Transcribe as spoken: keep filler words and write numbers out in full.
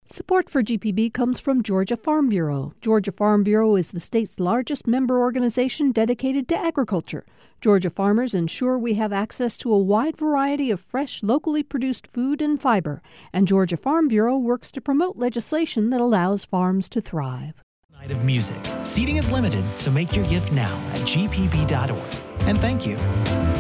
Support for G P B comes from Georgia Farm Bureau. Georgia Farm Bureau is the state's largest member organization dedicated to agriculture. Georgia farmers ensure we have access to a wide variety of fresh, locally produced food and fiber. And Georgia Farm Bureau works to promote legislation that allows farms to thrive. Night of music. Seating is limited, so make your gift now at g p b dot org. And thank you.